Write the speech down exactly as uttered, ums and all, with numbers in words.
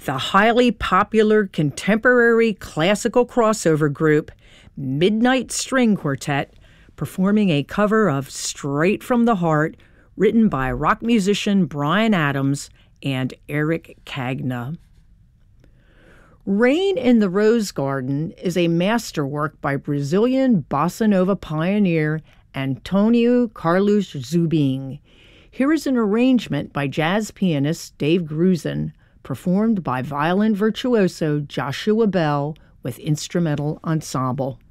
The highly popular contemporary classical crossover group Midnight String Quartet performing a cover of Straight from the Heart, written by rock musician Bryan Adams and Eric Cagna. Rain in the Rose Garden is a masterwork by Brazilian bossa nova pioneer Antonio Carlos Jobim. Here is an arrangement by jazz pianist Dave Grusin, performed by violin virtuoso Joshua Bell with instrumental ensemble.